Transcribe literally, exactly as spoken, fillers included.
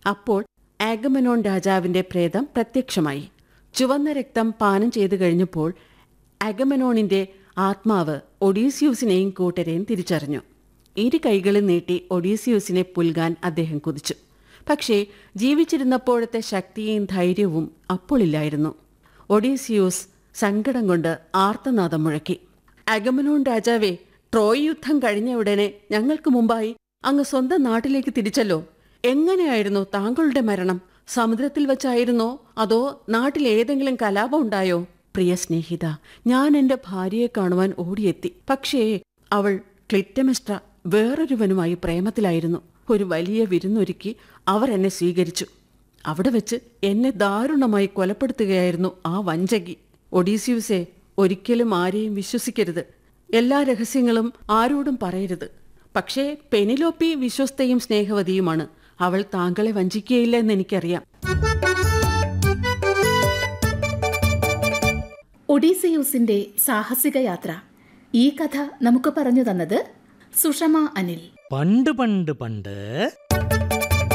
അപ്പോൾ ആഗമനോൺ രാജാവിന്റെ പ്രേതം പ്രത്യക്ഷമായി. ചുവന്ന രക്തം പാനം ചെയ്തു കഴിഞ്ഞപ്പോൾ അഗമനോണിന്റെ ആത്മാവ് ഒഡീസിയൂസിനെയും കൂട്ടരെയും തിരിച്ചറിഞ്ഞു. ഇരു കൈകളും നീട്ടി ഒഡീസിയൂസിനെ പുൽകാൻ അദ്ദേഹം കുതിച്ചു. പക്ഷേ ജീവിച്ചിരുന്നപ്പോഴത്തെ ശക്തിയും ധൈര്യവും അപ്പോളില്ലായിരുന്നു. ഒഡീസിയൂസ് സങ്കടം കൊണ്ട് ആർത്തനാദം മുഴക്കി. അഗമനോൺ രാജാവേ, ട്രോയ് യുദ്ധം കഴിഞ്ഞ ഉടനെ ഞങ്ങൾക്ക് മുമ്പായി അങ്ങ് സ്വന്തം നാട്ടിലേക്ക് തിരിച്ചല്ലോ. എങ്ങനെയായിരുന്നു താങ്കളുടെ മരണം? സമുദ്രത്തിൽ വച്ചായിരുന്നോ അതോ നാട്ടിൽ ഏതെങ്കിലും കലാപം ഉണ്ടായോ? പ്രിയ സ്നേഹിത, ഞാൻ എന്റെ ഭാര്യയെ കാണുവാൻ ഓടിയെത്തി. പക്ഷേ അവൾ ക്ലിറ്റമെസ്ട്ര വേറൊരുവനുമായി പ്രേമത്തിലായിരുന്നു. ഒരു വലിയ വിരുന്നൊരുക്കി അവർ എന്നെ സ്വീകരിച്ചു. അവിടെ വെച്ച് എന്നെ ദാരുണമായി കൊലപ്പെടുത്തുകയായിരുന്നു ആ വഞ്ചകി. ഒഡീസിയൂസേ, ഒരിക്കലും ആരെയും വിശ്വസിക്കരുത്. എല്ലാ രഹസ്യങ്ങളും ആരോടും പറയരുത്. പക്ഷേ പെനിലോപ്പി വിശ്വസ്തയും സ്നേഹവതിയുമാണ്. അവൾ താങ്കളെ വഞ്ചിക്കുകയില്ല എന്ന് എനിക്കറിയാം. ഒഡീസിയൂസിന്റെ സാഹസിക യാത്ര. ഈ കഥ നമുക്ക് പറഞ്ഞു തന്നത് സുഷമ അനിൽ. പണ്ട് പണ്ട് പണ്ട്